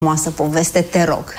Frumoasă poveste, te rog.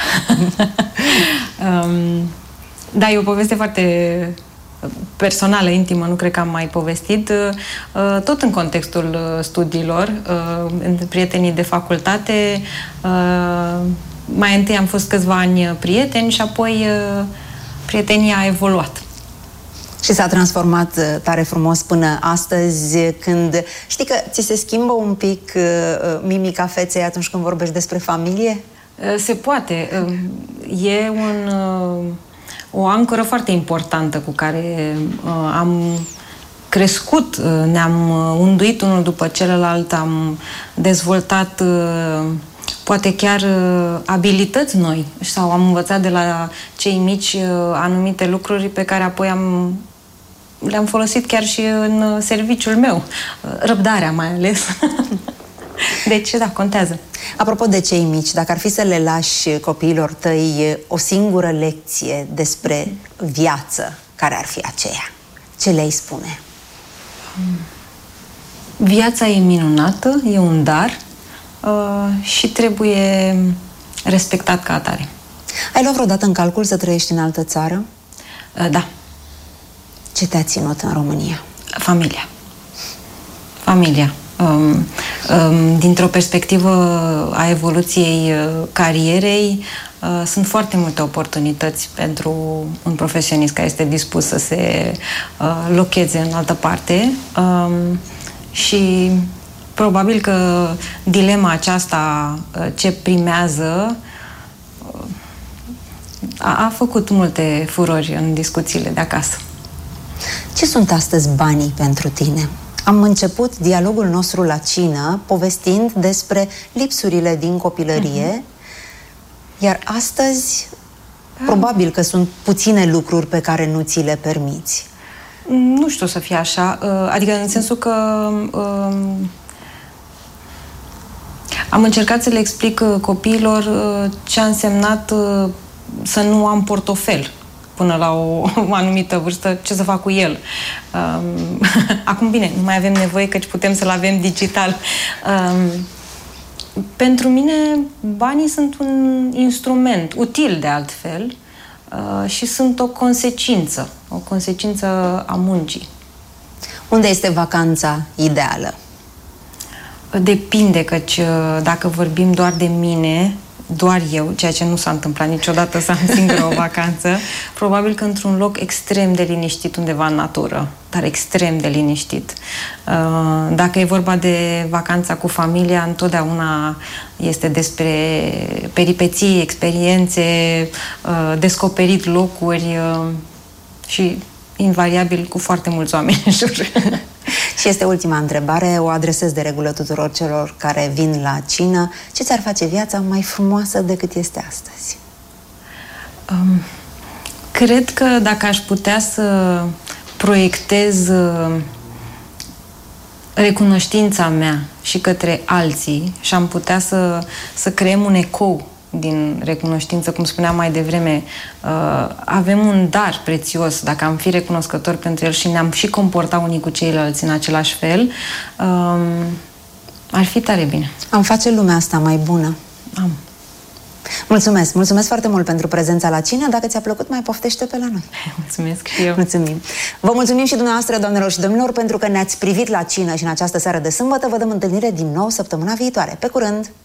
Da, e o poveste foarte personală, intimă, nu cred că am mai povestit, tot în contextul studiilor, prietenii de facultate. Mai întâi am fost câțiva ani prieteni și apoi prietenia a evoluat. Și s-a transformat tare frumos până astăzi, când știi că ți se schimbă un pic mimica feței atunci când vorbești despre familie? Se poate. E o ancoră foarte importantă cu care am crescut, ne-am unduit unul după celălalt, am dezvoltat poate chiar abilități noi sau am învățat de la cei mici anumite lucruri pe care apoi le-am folosit chiar și în serviciul meu. Răbdarea mai ales. Deci, da, contează. Apropo de cei mici, dacă ar fi să le lași copiilor tăi o singură lecție despre viață, care ar fi aceea? Ce le-ai spune? Viața e minunată, e un dar și trebuie respectat ca atare. Ai luat vreodată în calcul să trăiești în altă țară? Da. Ce te-a ținut în România? Familia. Familia. Dintr-o perspectivă a evoluției carierei, sunt foarte multe oportunități pentru un profesionist care este dispus să se locheze în altă parte și probabil că dilema aceasta, ce primează, a făcut multe furori în discuțiile de acasă. Ce sunt astăzi banii pentru tine? Am început dialogul nostru la cină povestind despre lipsurile din copilărie, iar astăzi probabil că sunt puține lucruri pe care nu ți le permiți. Nu știu să fie așa, adică în sensul că am încercat să le explic copiilor ce a însemnat să nu am portofel până la o anumită vârstă, ce să fac cu el. Acum, bine, nu mai avem nevoie căci putem să-l avem digital. Pentru mine, banii sunt un instrument util de altfel și sunt o consecință a muncii. Unde este vacanța ideală? Depinde, căci dacă vorbim doar de mine, doar eu, ceea ce nu s-a întâmplat niciodată să am singură o vacanță, probabil că într-un loc extrem de liniștit undeva în natură, dar extrem de liniștit. Dacă e vorba de vacanța cu familia, întotdeauna este despre peripeții, experiențe, descoperit locuri și invariabil cu foarte mulți oameni în jur. Și este ultima întrebare, o adresez de regulă tuturor celor care vin la cină. Ce ți-ar face viața mai frumoasă decât este astăzi? Cred că dacă aș putea să proiectez recunoștința mea și către alții și am putea să creăm un ecou din recunoștință, cum spuneam mai devreme, avem un dar prețios, dacă am fi recunoscători pentru el și ne-am și comporta unii cu ceilalți în același fel, ar fi tare bine. Am face lumea asta mai bună. Mulțumesc! Mulțumesc foarte mult pentru prezența la cină. Dacă ți-a plăcut, mai poftește pe la noi. Mulțumesc și eu! Mulțumim! Vă mulțumim și dumneavoastră, doamnelor și domnilor, pentru că ne-ați privit la cină și în această seară de sâmbătă. Vă dăm întâlnire din nou săptămâna viitoare. Pe curând!